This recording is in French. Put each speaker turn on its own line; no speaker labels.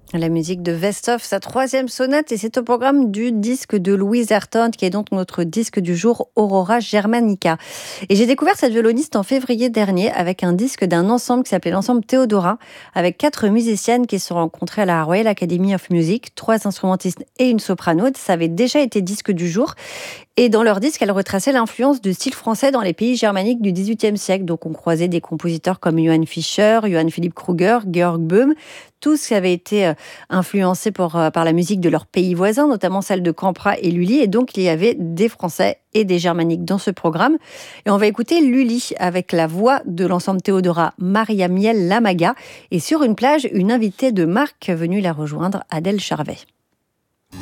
La musique de Vestov, sa troisième sonate, et c'est au programme du disque de Louise Ayrton, qui est donc notre disque du jour, Aurora Germanica. Et j'ai découvert cette violoniste en février dernier avec un disque d'un ensemble qui s'appelait l'ensemble Théodora, avec 4 musiciennes qui se sont rencontrées à la Royal Academy of Music, 3 instrumentistes et une soprano. Ça avait déjà été disque du jour. Et dans leur disque, elles retraçaient l'influence du style français dans les pays germaniques du XVIIIe siècle. Donc on croisait des compositeurs comme Johann Fischer, Johann Philipp Kruger, Georg Böhm, tous qui avaient été influencés par la musique de leurs pays voisins, notamment celle de Campra et Lully. Et donc il y avait des Français et des Germaniques dans ce programme. Et on va écouter Lully avec la voix de l'ensemble Théodora, Maria Miel Lamaga. Et sur une plage, une invitée de marque venue la rejoindre, Adèle Charvet.